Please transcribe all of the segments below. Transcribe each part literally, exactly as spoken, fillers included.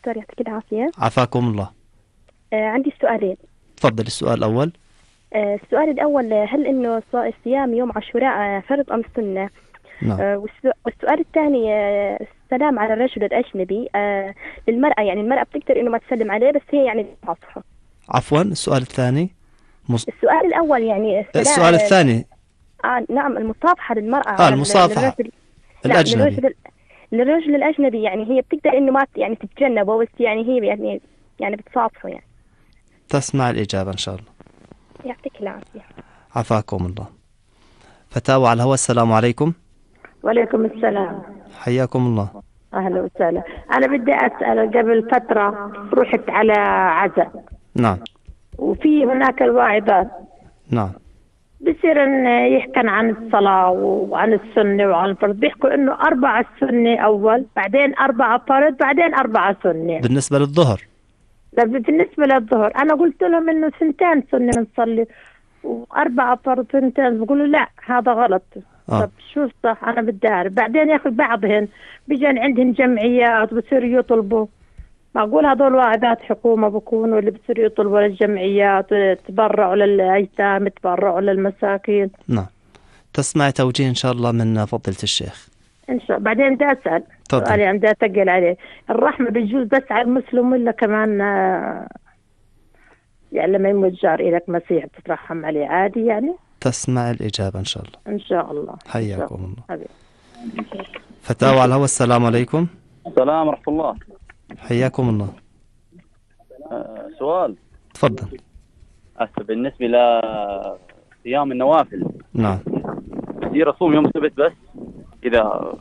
دكتور يعطيك العافية. عافاكم الله. آه عندي سؤالين. تفضل. السؤال الأول. آه السؤال الأول، هل إنه ص- صيام يوم عاشوراء آه، فرض أم سنة؟ نعم. آه والسؤ- والسؤال الثاني، آه السلام على الرجل الأجنبي آه للمرأة، يعني المرأة بتقدر إنه ما تسلم عليه بس هي يعني تصافحه. عفوا، السؤال الثاني. مص... السؤال الأول يعني السلام السؤال آه الثاني. آه نعم، المصافحة للمرأة آه على ال- المصافحة للرجل. نعم، الأجنبي. للرجل للرجل الأجنبي، يعني هي بتقدر إنه ما ت- يعني تتجنبه، بس يعني هي يعني يعني بتصافحه يعني. تسمع الإجابة إن شاء الله. يعطيك العافية. عافاكم الله. فتاوى على الهواء. السلام عليكم. وعليكم السلام. حياكم الله. أهلا وسهلا. أنا بدي أسأل، قبل فترة رحت على عزاء، نعم. وفي هناك الواعظات نعم. بصير إن يحكن عن الصلاة وعن السنة وعن الفرض، بيحكوا إنه أربعة سنة أول، بعدين أربعة فرض، بعدين أربعة سنة. بالنسبة للظهر. لا، بالنسبة للظهر أنا قلت لهم إنه سنتين سنة بنصلي وأربعة فرض سنتين، بيقولوا لا هذا غلط. آه. طب شو الصح؟ أنا بدي أعرف. بعدين يا أخي بعضهن بيجان عندهن جمعيات بصيروا يطلبوا، معقول هذول واعدات حكومة بكونوا اللي بصيروا يطلبوا للجمعيات، تبرعوا للأيتام، تبرعوا للمساكين. نعم. تسمع توجيه إن شاء الله من فضيلة الشيخ. إن شاء الله. بعدين بدي أسأل تفضل. سؤالي عم بدي أتقل عليه، الرحمة بيجوز بس على المسلم ولا كمان آه، يعني لما يموت جار إلك مسيح بتترحم عليه عادي يعني؟ تسمع الإجابة إن شاء الله. إن شاء الله. حياكم الله. حبيبي. فتاوى على الهواء. السلام عليكم. السلام ورحمة الله. حياكم الله. أه سؤال. تفضل. هسه بالنسبة لصيام النوافل، نعم. يصير أصوم يوم السبت بس إذا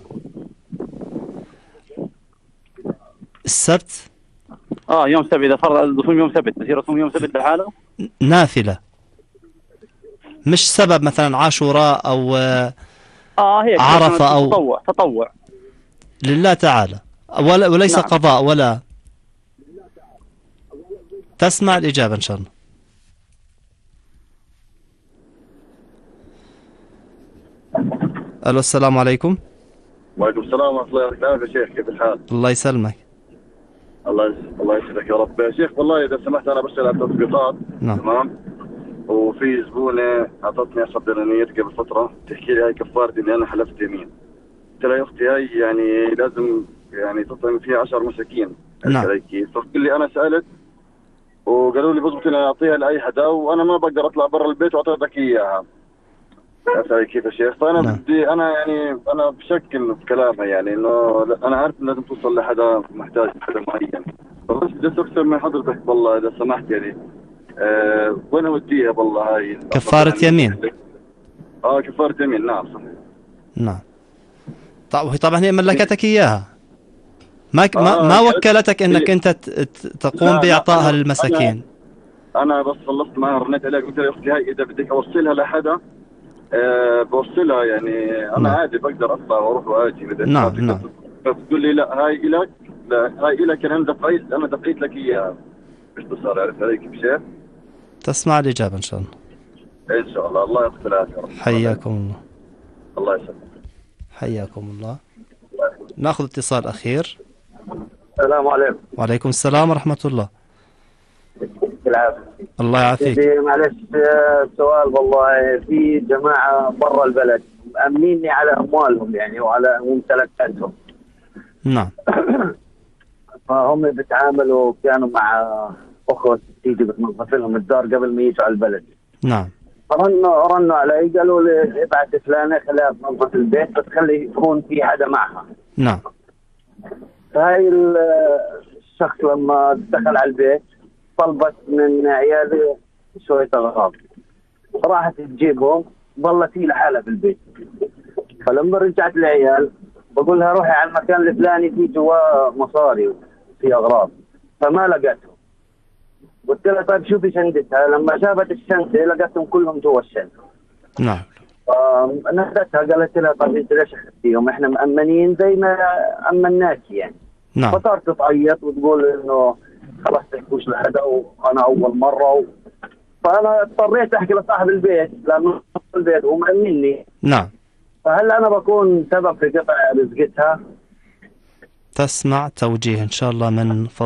السبت. آه يوم السبت، إذا فرض أصوم يوم السبت بصير أصوم يوم السبت لحاله؟ نافلة، مش سبب مثلا عاشوراء أو آه هيك عرفة أو تطوع تطوع لله تعالى، ولا وليس نعم. قضاء ولا. تسمع الإجابة إن شاء الله. ألو. السلام عليكم. وعليكم السلام ورحمة الله وبركاته. يا شيخ كيف الحال؟ الله يسلمك. الله يس... الله يسعدك يا رب. يا شيخ والله إذا سمحت أنا بشتغل على التطبيقات. نعم. تمام. وفي زبونة أعطتني عشرة دنانير قبل فترة، تحكي لي هاي كفارتي إني أنا حلفت يمين. قلت لها يا أختي هاي يعني لازم يعني تطعم فيها عشر مساكين. نعم. فقلت لي أنا سألت وقالوا لي بضبط إني أعطيها لأي حدا وأنا ما بقدر أطلع برا البيت وأعطيتك إياها. عرفت كيف يا شيخ؟ فأنا نعم. بدي أنا يعني أنا بشك إنه بكلامها يعني إنه أنا عارف إنه لازم توصل لحدا محتاج حدا معين، فبس بدي أستفسر من حضرتك والله إذا سمحت يعني أه وين أوديها والله هاي كفارة يمين. آه كفارة يمين. نعم صحيح. نعم. طبعا طبعا هي ملكتك إياها، ما ك... ما, آه ما وكلتك إنك أنت ت... ت- تقوم بإعطائها للمساكين. أنا, أنا بس خلصت معها رنيت عليها قلت لها يا أختي هاي إذا بدك أوصلها لحدا أه بوصلها يعني أنا نعم. عادي بقدر أطلع وأروح وآجي. نعم نعم. بس تقول لي لا هاي إلك، لا هاي إلك أنا دفعت أنا دفعت لك إياها باختصار. عرفت علي كيف شيخ؟ تسمع الإجابة إن شاء الله. إن شاء الله. الله يعطيك العافية. حياكم الله. الله يسلمك. حياكم الله. ناخذ اتصال أخير. السلام عليكم. وعليكم السلام ورحمة الله. العافية. الله يعافيك. سيدي معلش آه، سؤال والله، في جماعة برا البلد مأمنيني على أموالهم يعني وعلى ممتلكاتهم. نعم. فهم بيتعاملوا كانوا مع أخوة تيجي بتنظف لهم الدار قبل ما يجوا على البلد. نعم. رنوا رنوا علي قالوا لي ابعث فلانة خليها تنظف البيت بس خلي يكون في حدا معها. نعم. فهاي الشخص لما دخل على البيت طلبت من عيالي شوية أغراض، راحت تجيبهم ظلت هي لحالها في البيت. فلما رجعت العيال بقول لها روحي على المكان الفلاني في جواه مصاري في أغراض، فما لقيتهم. قلت لها طيب شوفي شنطتها، لما شافت الشنطة لقيتهم كلهم جوا الشنطة. نعم. فنهدتها قالت لها طيب انت ليش اخذتيهم؟ احنا مأمنين زي ما أمناك يعني. نعم. فصارت تعيط وتقول انه خلاص تحكوش لحدا وانا اول مره و... فانا اضطريت احكي لصاحب البيت لانه البيت هو مأمنني. نعم. فهل انا بكون سبب في قطع رزقتها؟ تسمع توجيه إن شاء الله من